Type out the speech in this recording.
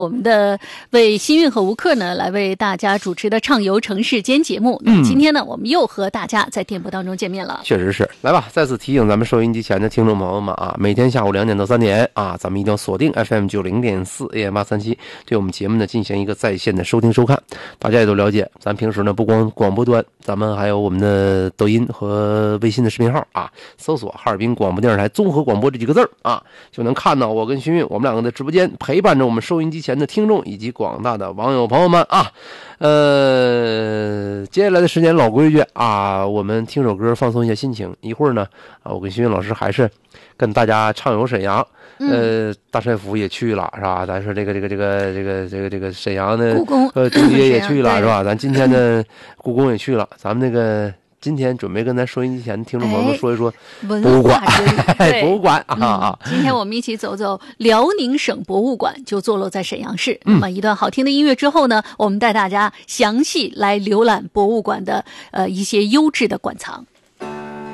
我们的为新运和吴克呢来为大家主持的畅游城市间节目。今天呢，我们又和大家在电波当中见面了。 确实是，来吧，再次提醒咱们收音机前的听众朋友们啊，每天下午2点到3点啊，咱们一定要锁定 FM 90.4 AM 837，对我们节目呢进行一个在线的收听收看。大家也都了解，咱平时呢不光广播端，咱们还有我们的抖音和微信的视频号啊，搜索哈尔滨广播电视台综合广播这几个字啊，就能看到我跟徐运我们两个的直播间，陪伴着我们收音机前的听众以及广大的网友朋友们啊。接下来的时间老规矩啊，我们听首歌放松一下心情。一会儿呢我跟徐运老师还是跟大家畅游沈阳。大帅府也去了是吧？咱说这个沈阳的故宫东街也去了是吧？咱今天的故宫也去了，咱们那个今天准备跟咱收音机前的听众朋友们说一说博物馆，博物馆啊。 今天我们一起走走辽宁省博物馆，就坐落在沈阳市。那么一段好听的音乐之后呢，我们带大家详细来浏览博物馆的一些优质的馆藏。